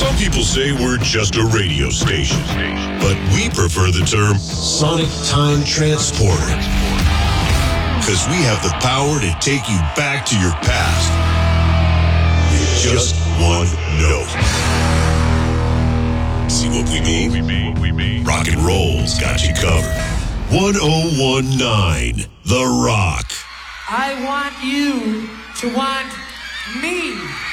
Some people say we're just a radio station, but we prefer the term Sonic Time Transporter, because we have the power to take you back to your past with just one note. See what we mean? Rock and roll's got you covered. 1019 The Rock. I want you to want me.